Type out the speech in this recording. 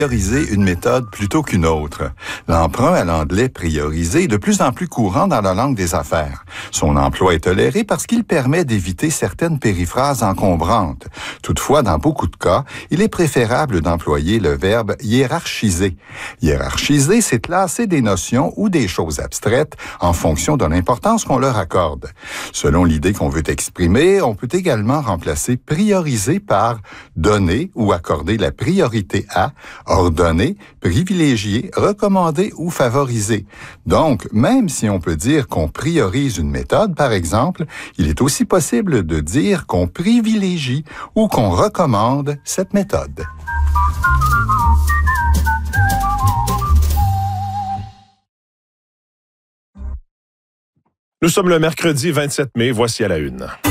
prioriser une méthode plutôt qu'une autre. L'emprunt à l'anglais priorisé est de plus en plus courant dans la langue des affaires. Son emploi est toléré parce qu'il permet d'éviter certaines périphrases encombrantes. Toutefois, dans beaucoup de cas, il est préférable d'employer le verbe hiérarchiser. Hiérarchiser, c'est classer des notions ou des choses abstraites en fonction de l'importance qu'on leur accorde. Selon l'idée qu'on veut exprimer, on peut également remplacer prioriser par donner ou accorder la priorité à, ordonner, privilégier, recommander ou favoriser. Donc, même si on peut dire qu'on priorise une méthode, par exemple, il est aussi possible de dire qu'on privilégie ou qu'on recommande cette méthode. Nous sommes le mercredi 27 mai, voici à la une.